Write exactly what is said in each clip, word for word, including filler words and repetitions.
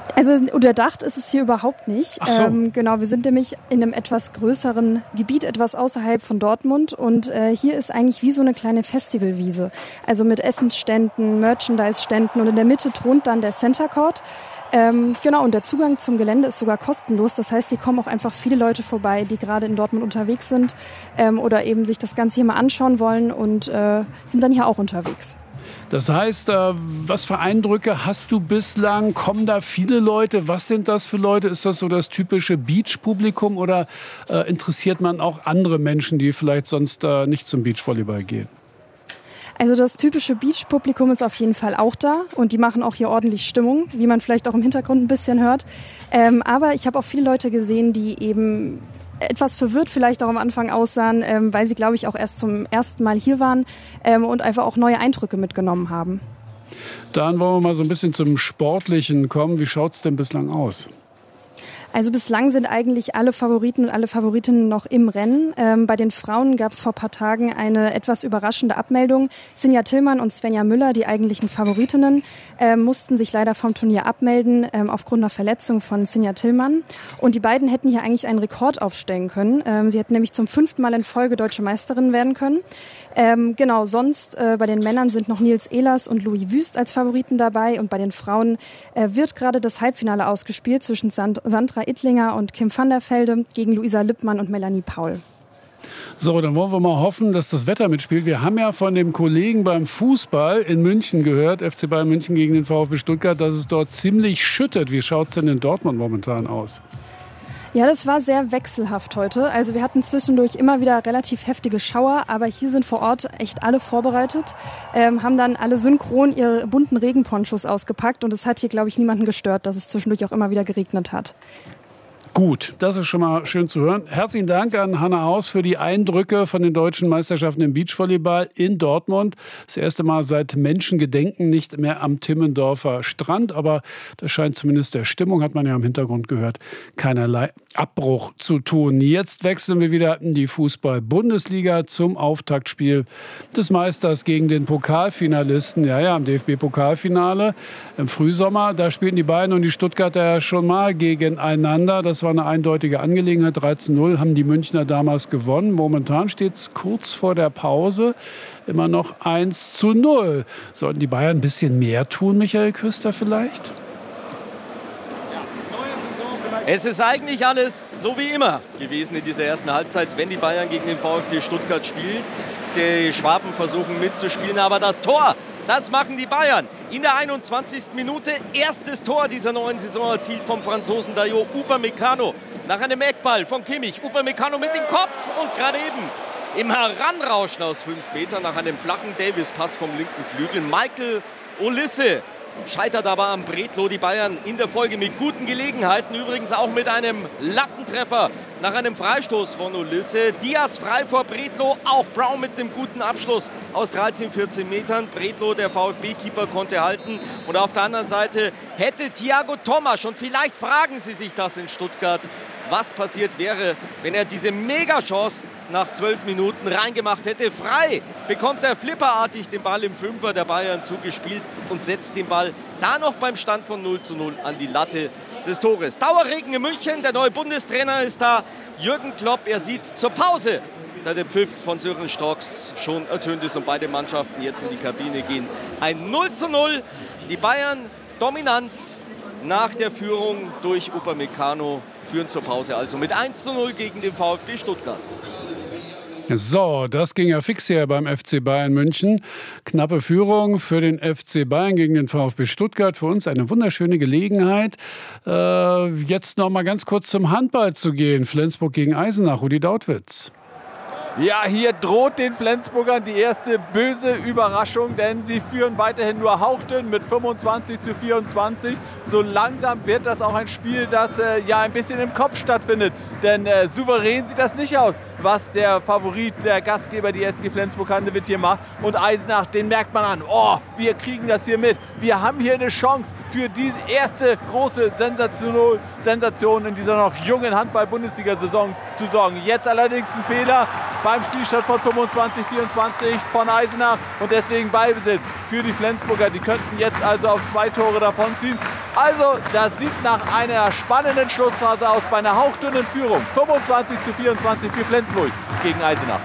Also überdacht ist es hier überhaupt nicht. Ach so. Ähm, genau, wir sind nämlich in einem etwas größeren Gebiet, etwas außerhalb von Dortmund. Und äh, hier ist eigentlich wie so eine kleine Festivalwiese. Also mit Essensständen, Merchandise-Ständen und in der Mitte thront dann der Center Court. Ähm, genau, und der Zugang zum Gelände ist sogar kostenlos. Das heißt, hier kommen auch einfach viele Leute vorbei, die gerade in Dortmund unterwegs sind ähm, oder eben sich das Ganze hier mal anschauen wollen und äh, sind dann hier auch unterwegs. Das heißt, äh, was für Eindrücke hast du bislang? Kommen da viele Leute? Was sind das für Leute? Ist das so das typische Beach-Publikum oder äh, interessiert man auch andere Menschen, die vielleicht sonst äh, nicht zum Beachvolleyball gehen? Also das typische Beach-Publikum ist auf jeden Fall auch da und die machen auch hier ordentlich Stimmung, wie man vielleicht auch im Hintergrund ein bisschen hört. Ähm, aber ich habe auch viele Leute gesehen, die eben etwas verwirrt vielleicht auch am Anfang aussahen, ähm, weil sie, glaube ich, auch erst zum ersten Mal hier waren ähm, und einfach auch neue Eindrücke mitgenommen haben. Dann wollen wir mal so ein bisschen zum Sportlichen kommen. Wie schaut es denn bislang aus? Also bislang sind eigentlich alle Favoriten und alle Favoritinnen noch im Rennen. Ähm, bei den Frauen gab es vor ein paar Tagen eine etwas überraschende Abmeldung. Sinja Tillmann und Svenja Müller, die eigentlichen Favoritinnen, äh, mussten sich leider vom Turnier abmelden ähm, aufgrund einer Verletzung von Sinja Tillmann. Und die beiden hätten hier eigentlich einen Rekord aufstellen können. Ähm, sie hätten nämlich zum fünften Mal in Folge Deutsche Meisterinnen werden können. Ähm, genau, sonst äh, bei den Männern sind noch Nils Ehlers und Louis Wüst als Favoriten dabei. Und bei den Frauen äh, wird gerade das Halbfinale ausgespielt zwischen Sand- Sandra Ittlinger und Kim van der Velde gegen Luisa Lippmann und Melanie Paul. So, dann wollen wir mal hoffen, dass das Wetter mitspielt. Wir haben ja von dem Kollegen beim Fußball in München gehört, F C Bayern München gegen den VfB Stuttgart, dass es dort ziemlich schüttet. Wie schaut es denn in Dortmund momentan aus? Ja, das war sehr wechselhaft heute. Also wir hatten zwischendurch immer wieder relativ heftige Schauer, aber hier sind vor Ort echt alle vorbereitet, ähm, haben dann alle synchron ihre bunten Regenponchos ausgepackt und es hat hier, glaube ich, niemanden gestört, dass es zwischendurch auch immer wieder geregnet hat. Gut, das ist schon mal schön zu hören. Herzlichen Dank an Hanna Haus für die Eindrücke von den deutschen Meisterschaften im Beachvolleyball in Dortmund. Das erste Mal seit Menschengedenken nicht mehr am Timmendorfer Strand, aber das scheint zumindest der Stimmung, hat man ja im Hintergrund gehört, keinerlei Abbruch zu tun. Jetzt wechseln wir wieder in die Fußball-Bundesliga zum Auftaktspiel des Meisters gegen den Pokalfinalisten. Ja, ja, im D F B-Pokalfinale im Frühsommer, da spielten die Bayern und die Stuttgarter ja schon mal gegeneinander. Das war eine eindeutige Angelegenheit. drei zu null haben die Münchner damals gewonnen. Momentan steht es kurz vor der Pause immer noch eins zu null. Sollten die Bayern ein bisschen mehr tun, Michael Küster vielleicht? Es ist eigentlich alles so wie immer gewesen in dieser ersten Halbzeit, wenn die Bayern gegen den VfB Stuttgart spielt. Die Schwaben versuchen mitzuspielen, aber das Tor, das machen die Bayern. In der einundzwanzigsten Minute erstes Tor dieser neuen Saison erzielt vom Franzosen Dayot Upamecano. Nach einem Eckball von Kimmich. Upamecano mit dem Kopf und gerade eben im Heranrauschen aus fünf Metern nach einem flachen Davis-Pass vom linken Flügel. Michael Olise scheitert aber am Bretlo. Die Bayern in der Folge mit guten Gelegenheiten, übrigens auch mit einem Lattentreffer nach einem Freistoß von Olise. Diaz frei vor Bretlo, auch Brown mit dem guten Abschluss aus dreizehn, vierzehn Metern. Bretlo, der VfB-Keeper, konnte halten. Und auf der anderen Seite hätte Thiago Tomasch, und vielleicht fragen Sie sich das in Stuttgart, was passiert wäre, wenn er diese Mega-Chance nach zwölf Minuten reingemacht hätte. Frei bekommt er flipperartig den Ball im Fünfer der Bayern zugespielt und setzt den Ball da noch beim Stand von null zu null an die Latte des Tores. Dauerregen in München, der neue Bundestrainer ist da, Jürgen Klopp. Er sieht zur Pause, da der Pfiff von Sören Strocks schon ertönt ist und beide Mannschaften jetzt in die Kabine gehen. Ein null zu null, die Bayern dominant nach der Führung durch Upamecano, führen zur Pause also mit eins zu null gegen den VfB Stuttgart. So, das ging ja fix hier beim F C Bayern München. Knappe Führung für den F C Bayern gegen den VfB Stuttgart. Für uns eine wunderschöne Gelegenheit, äh, jetzt noch mal ganz kurz zum Handball zu gehen. Flensburg gegen Eisenach, Rudi Dautwitz. Ja, hier droht den Flensburgern die erste böse Überraschung, denn sie führen weiterhin nur hauchdünn mit fünfundzwanzig zu vierundzwanzig. So langsam wird das auch ein Spiel, das äh, ja ein bisschen im Kopf stattfindet, denn äh, souverän sieht das nicht aus, was der Favorit, der Gastgeber, die S G Flensburg-Handewitt hier macht. Und Eisenach, den merkt man an, oh, wir kriegen das hier mit. Wir haben hier eine Chance für die erste große Sensation, Sensation in dieser noch jungen Handball-Bundesliga-Saison zu sorgen. Jetzt allerdings ein Fehler beim Spielstand von fünfundzwanzig vierundzwanzig von Eisenach und deswegen Ballbesitz für die Flensburger. Die könnten jetzt also auf zwei Tore davonziehen. Also, das sieht nach einer spannenden Schlussphase aus bei einer hauchdünnen Führung. fünfundzwanzig zu vierundzwanzig für Flensburg gegen Eisenach.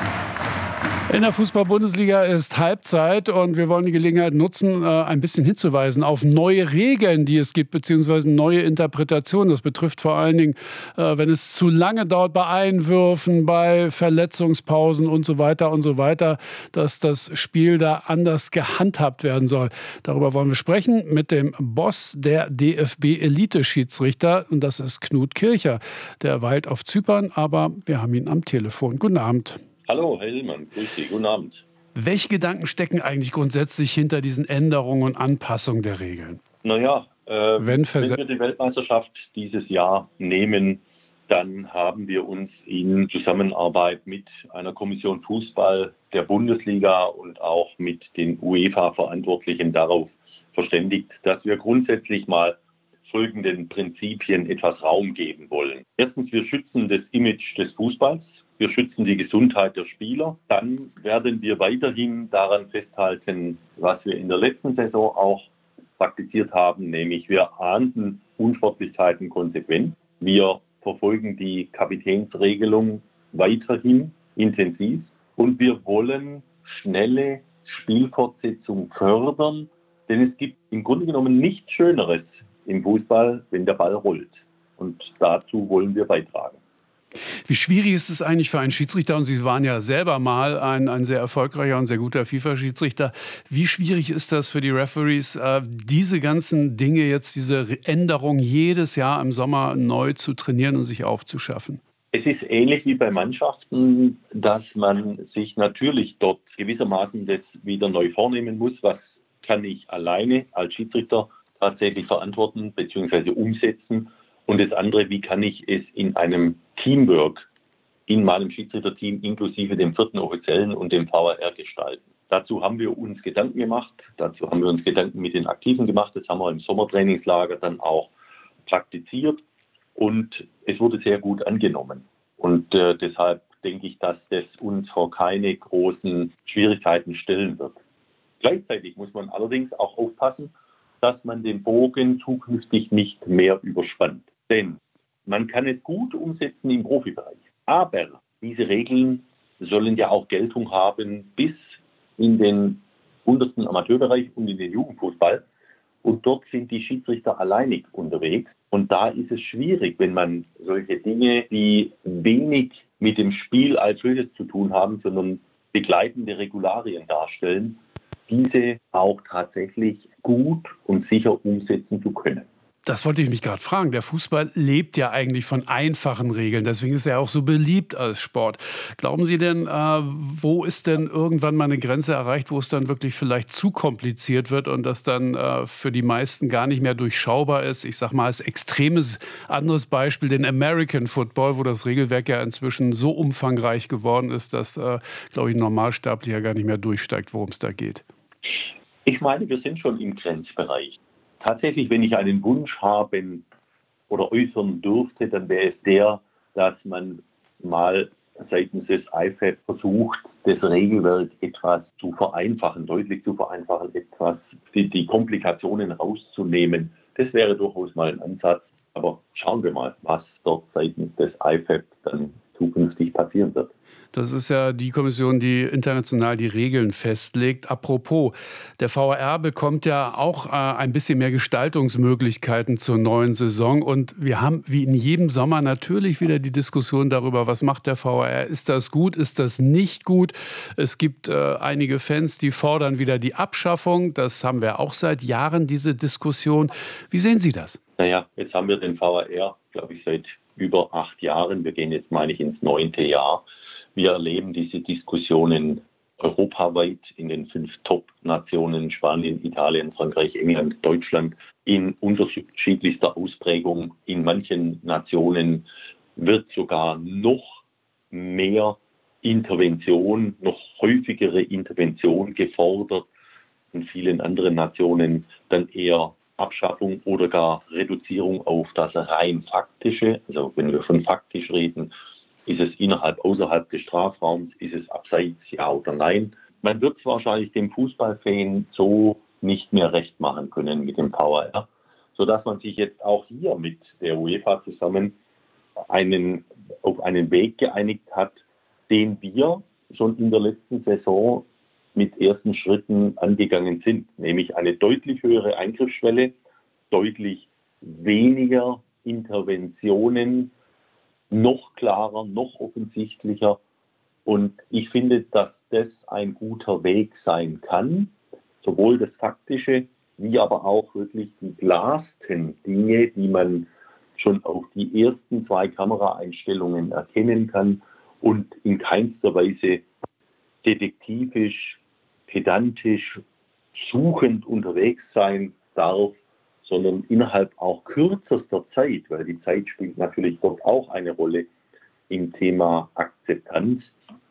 In der Fußball-Bundesliga ist Halbzeit und wir wollen die Gelegenheit nutzen, ein bisschen hinzuweisen auf neue Regeln, die es gibt, beziehungsweise neue Interpretationen. Das betrifft vor allen Dingen, wenn es zu lange dauert bei Einwürfen, bei Verletzungspausen und so weiter und so weiter, dass das Spiel da anders gehandhabt werden soll. Darüber wollen wir sprechen mit dem Boss der D F B-Elite-Schiedsrichter und das ist Knut Kircher. Der weilt auf Zypern, aber wir haben ihn am Telefon. Guten Abend. Hallo, Herr Hillmann, grüß Sie, guten Abend. Welche Gedanken stecken eigentlich grundsätzlich hinter diesen Änderungen und Anpassungen der Regeln? Naja, äh, wenn, Verse- wenn wir die Weltmeisterschaft dieses Jahr nehmen, dann haben wir uns in Zusammenarbeit mit einer Kommission Fußball der Bundesliga und auch mit den UEFA-Verantwortlichen darauf verständigt, dass wir grundsätzlich mal folgenden Prinzipien etwas Raum geben wollen. Erstens, wir schützen das Image des Fußballs. Wir schützen die Gesundheit der Spieler. Dann werden wir weiterhin daran festhalten, was wir in der letzten Saison auch praktiziert haben, nämlich wir ahnden Unsportlichkeiten konsequent. Wir verfolgen die Kapitänsregelung weiterhin intensiv und wir wollen schnelle Spielfortsetzung fördern, denn es gibt im Grunde genommen nichts Schöneres im Fußball, wenn der Ball rollt. Und dazu wollen wir beitragen. Wie schwierig ist es eigentlich für einen Schiedsrichter, und Sie waren ja selber mal ein, ein sehr erfolgreicher und sehr guter FIFA-Schiedsrichter, wie schwierig ist das für die Referees, äh, diese ganzen Dinge jetzt, diese Änderungen jedes Jahr im Sommer neu zu trainieren und sich aufzuschaffen? Es ist ähnlich wie bei Mannschaften, dass man sich natürlich dort gewissermaßen das wieder neu vornehmen muss. Was kann ich alleine als Schiedsrichter tatsächlich verantworten bzw. umsetzen? Und das andere, wie kann ich es in einem Teamwork in meinem Schiedsrichterteam inklusive dem vierten Offiziellen und dem V A R gestalten. Dazu haben wir uns Gedanken gemacht, dazu haben wir uns Gedanken mit den Aktiven gemacht, das haben wir im Sommertrainingslager dann auch praktiziert und es wurde sehr gut angenommen. Und äh, deshalb denke ich, dass das uns vor keine großen Schwierigkeiten stellen wird. Gleichzeitig muss man allerdings auch aufpassen, dass man den Bogen zukünftig nicht mehr überspannt. Denn man kann es gut umsetzen im Profibereich. Aber diese Regeln sollen ja auch Geltung haben bis in den untersten Amateurbereich und in den Jugendfußball. Und dort sind die Schiedsrichter alleinig unterwegs. Und da ist es schwierig, wenn man solche Dinge, die wenig mit dem Spiel als solches zu tun haben, sondern begleitende Regularien darstellen, diese auch tatsächlich gut und sicher umsetzen zu können. Das wollte ich mich gerade fragen. Der Fußball lebt ja eigentlich von einfachen Regeln. Deswegen ist er auch so beliebt als Sport. Glauben Sie denn, äh, wo ist denn irgendwann mal eine Grenze erreicht, wo es dann wirklich vielleicht zu kompliziert wird und das dann äh, für die meisten gar nicht mehr durchschaubar ist? Ich sage mal als extremes anderes Beispiel den American Football, wo das Regelwerk ja inzwischen so umfangreich geworden ist, dass, äh, glaube ich, ein Normalsterblicher gar nicht mehr durchsteigt, worum es da geht. Ich meine, wir sind schon im Grenzbereich. Tatsächlich, wenn ich einen Wunsch haben oder äußern dürfte, dann wäre es der, dass man mal seitens des I F A B versucht, das Regelwerk etwas zu vereinfachen, deutlich zu vereinfachen, etwas die, die Komplikationen rauszunehmen. Das wäre durchaus mal ein Ansatz. Aber schauen wir mal, was dort seitens des I F A B dann zukünftig passieren wird. Das ist ja die Kommission, die international die Regeln festlegt. Apropos, der V A R bekommt ja auch äh, ein bisschen mehr Gestaltungsmöglichkeiten zur neuen Saison. Und wir haben wie in jedem Sommer natürlich wieder die Diskussion darüber, was macht der V A R? Ist das gut? Ist das nicht gut? Es gibt äh, einige Fans, die fordern wieder die Abschaffung. Das haben wir auch seit Jahren, diese Diskussion. Wie sehen Sie das? Naja, jetzt haben wir den V A R, glaube ich, seit über acht Jahren. Wir gehen jetzt, meine ich, ins neunte Jahr. Wir erleben diese Diskussionen europaweit in den fünf Top-Nationen, Spanien, Italien, Frankreich, England, Deutschland, in unterschiedlichster Ausprägung. In manchen Nationen wird sogar noch mehr Intervention, noch häufigere Intervention gefordert. In vielen anderen Nationen dann eher Abschaffung oder gar Reduzierung auf das rein faktische. Also wenn wir von faktisch reden, ist es innerhalb, außerhalb des Strafraums, ist es abseits, ja oder nein. Man wird es wahrscheinlich dem Fußballfan so nicht mehr recht machen können mit dem V A R, sodass man sich jetzt auch hier mit der UEFA zusammen einen, auf einen Weg geeinigt hat, den wir schon in der letzten Saison mit ersten Schritten angegangen sind, nämlich eine deutlich höhere Eingriffsschwelle, deutlich weniger Interventionen, noch klarer, noch offensichtlicher. Und ich finde, dass das ein guter Weg sein kann, sowohl das Faktische, wie aber auch wirklich die glasten Dinge, die man schon auf die ersten zwei Kameraeinstellungen erkennen kann und in keinster Weise detektivisch, pedantisch, suchend unterwegs sein darf, sondern innerhalb auch kürzester Zeit, weil die Zeit spielt natürlich dort auch eine Rolle im Thema Akzeptanz,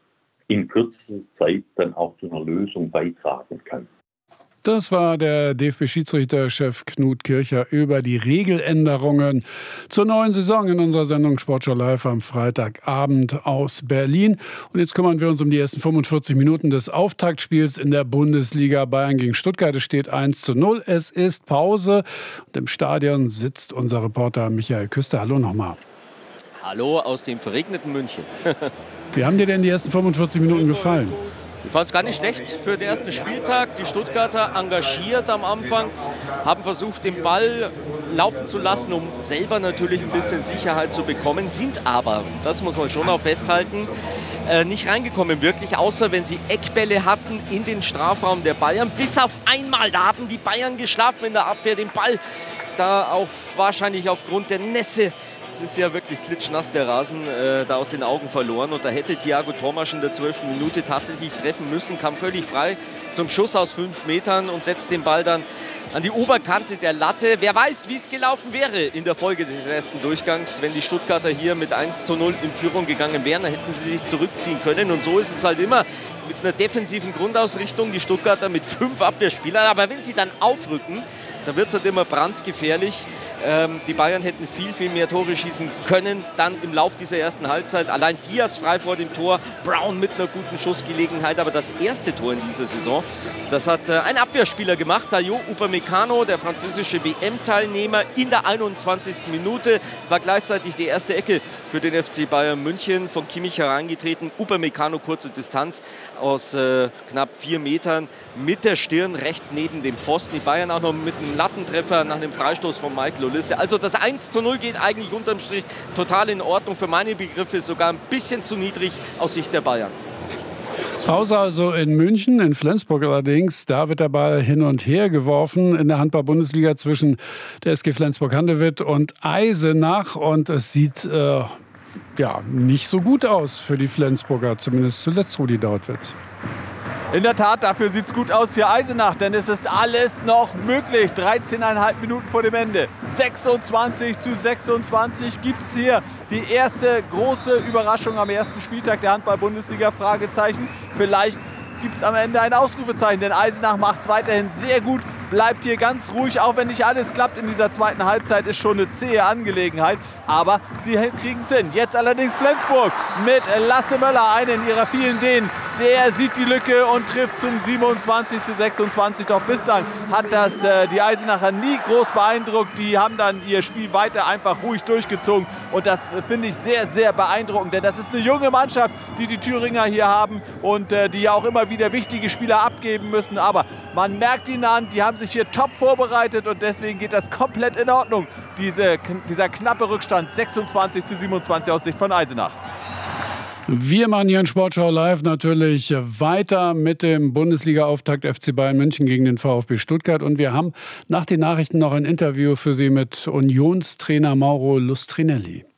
in kürzester Zeit dann auch zu einer Lösung beitragen kann. Das war der D F B-Schiedsrichterchef Knut Kircher über die Regeländerungen zur neuen Saison in unserer Sendung Sportschau Live am Freitagabend aus Berlin. Und jetzt kümmern wir uns um die ersten fünfundvierzig Minuten des Auftaktspiels in der Bundesliga. Bayern gegen Stuttgart. Es steht eins zu null. Es ist Pause. Und im Stadion sitzt unser Reporter Michael Küster. Hallo nochmal. Hallo aus dem verregneten München. Wie haben dir denn die ersten fünfundvierzig Minuten gefallen? Ich fand es gar nicht schlecht für den ersten Spieltag. Die Stuttgarter engagiert am Anfang, haben versucht, den Ball laufen zu lassen, um selber natürlich ein bisschen Sicherheit zu bekommen, sind aber, das muss man schon auch festhalten, äh, nicht reingekommen wirklich, außer wenn sie Eckbälle hatten in den Strafraum der Bayern. Bis auf einmal, da haben die Bayern geschlafen in der Abwehr, den Ball da auch wahrscheinlich aufgrund der Nässe. Es ist ja wirklich klitschnass, der Rasen, äh, da aus den Augen verloren. Und da hätte Thiago Tomasch in der zwölften Minute tatsächlich treffen müssen. Kam völlig frei zum Schuss aus fünf Metern und setzt den Ball dann an die Oberkante der Latte. Wer weiß, wie es gelaufen wäre in der Folge des ersten Durchgangs, wenn die Stuttgarter hier mit eins zu null in Führung gegangen wären. Dann hätten sie sich zurückziehen können. Und so ist es halt immer mit einer defensiven Grundausrichtung. Die Stuttgarter mit fünf Abwehrspielern. Aber wenn sie dann aufrücken, da wird es halt immer brandgefährlich. Ähm, die Bayern hätten viel, viel mehr Tore schießen können. Dann im Lauf dieser ersten Halbzeit. Allein Diaz frei vor dem Tor. Brown mit einer guten Schussgelegenheit. Aber das erste Tor in dieser Saison, das hat äh, ein Abwehrspieler gemacht. Dayot Upamecano, der französische W M-Teilnehmer, in der einundzwanzigsten Minute. War gleichzeitig die erste Ecke für den F C Bayern München. Von Kimmich herangetreten. Upamecano, kurze Distanz aus äh, knapp vier Metern. Mit der Stirn rechts neben dem Pfosten. Die Bayern auch noch mit einem Lattentreffer nach dem Freistoß von Michael Olise. Also das eins zu null geht eigentlich unterm Strich total in Ordnung. Für meine Begriffe sogar ein bisschen zu niedrig aus Sicht der Bayern. Pause also in München, in Flensburg allerdings. Da wird der Ball hin und her geworfen in der Handball-Bundesliga zwischen der S G Flensburg-Handewitt und Eisenach. Und es sieht äh, ja, nicht so gut aus für die Flensburger, zumindest zuletzt Rudi Dautwitz. In der Tat, dafür sieht es gut aus für Eisenach, denn es ist alles noch möglich. dreizehneinhalb Minuten vor dem Ende. sechsundzwanzig zu sechsundzwanzig gibt es hier die erste große Überraschung am ersten Spieltag der Handball-Bundesliga. Fragezeichen. Vielleicht gibt es am Ende ein Ausrufezeichen, denn Eisenach macht es weiterhin sehr gut. Bleibt hier ganz ruhig, auch wenn nicht alles klappt in dieser zweiten Halbzeit, ist schon eine zähe Angelegenheit. Aber sie kriegen es hin. Jetzt allerdings Flensburg mit Lasse Möller, einen ihrer vielen Dänen. Der sieht die Lücke und trifft zum siebenundzwanzig zu sechsundzwanzig. Doch bislang hat das äh, die Eisenacher nie groß beeindruckt. Die haben dann ihr Spiel weiter einfach ruhig durchgezogen. Und das äh, finde ich sehr, sehr beeindruckend. Denn das ist eine junge Mannschaft, die die Thüringer hier haben und äh, die ja auch immer wieder wichtige Spieler abgeben müssen. Aber man merkt ihnen an, die haben sich hier top vorbereitet und deswegen geht das komplett in Ordnung. Diese, dieser knappe Rückstand sechsundzwanzig zu siebenundzwanzig aus Sicht von Eisenach. Wir machen hier in Sportschau Live natürlich weiter mit dem Bundesliga-Auftakt F C Bayern München gegen den VfB Stuttgart. Und wir haben nach den Nachrichten noch ein Interview für Sie mit Unionstrainer Mauro Lustrinelli.